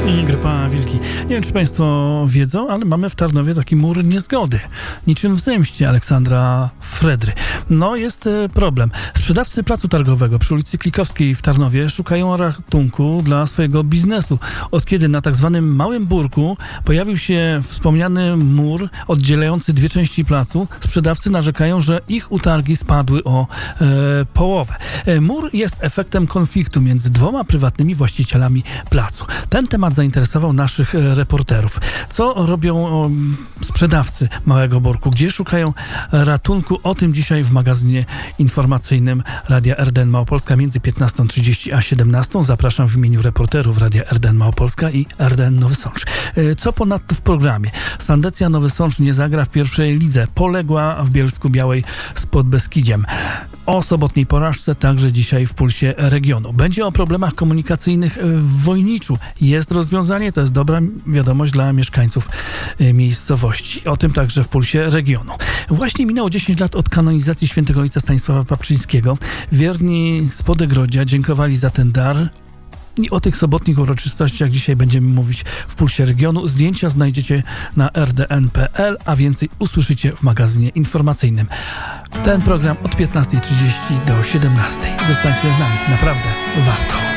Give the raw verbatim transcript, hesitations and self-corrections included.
I Grupa Wilki. Nie wiem, czy Państwo wiedzą, ale mamy w Tarnowie taki mur niezgody. Niczym w zemście Aleksandra Fredry. No, jest problem. Sprzedawcy placu targowego przy ulicy Klikowskiej w Tarnowie szukają ratunku dla swojego biznesu. Od kiedy na tak zwanym Małym Burku pojawił się wspomniany mur oddzielający dwie części placu, sprzedawcy narzekają, że ich utargi spadły o e, połowę. E, mur jest efektem konfliktu między dwoma prywatnymi właścicielami placu. Ten temat zainteresował naszych reporterów. Co robią sprzedawcy Małego Burku? Gdzie szukają ratunku? O tym dzisiaj w magazynie informacyjnym Radia R D N Małopolska między piętnastą trzydzieści a siedemnastą. Zapraszam w imieniu reporterów Radia R D N Małopolska i R D N Nowy Sącz. Co ponadto w programie? Sandecja Nowy Sącz nie zagra w pierwszej lidze. Poległa w Bielsku-Białej z Podbeskidziem. O sobotniej porażce także dzisiaj w Pulsie Regionu. Będzie o problemach komunikacyjnych w Wojniczu. Jest rozwiązanie, to jest dobra wiadomość dla mieszkańców miejscowości. O tym także w Pulsie Regionu. Właśnie minęło dziesięć lat od kanonizacji świętego ojca Stanisława Papczyńskiego. Wierni z Podegrodzia dziękowali za ten dar. I o tych sobotnich uroczystościach dzisiaj będziemy mówić w Pulsie Regionu. Zdjęcia znajdziecie na r d n kropka p l, a więcej usłyszycie w magazynie informacyjnym. Ten program od piętnastej trzydzieści do siedemnastej. Zostańcie z nami, naprawdę warto.